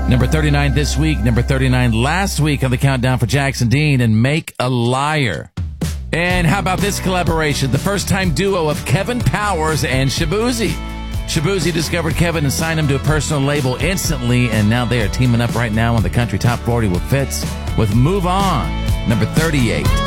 Number 39 this week, number 39 last week on the countdown for Jackson Dean and Make a Liar. And how about this collaboration? The first-time duo of Kevin Powers and Shaboozey. Shaboozey discovered Kevin and signed him to a personal label instantly, and now they are teaming up right now on the Country Top 40 with Fitz with Move On, number 38.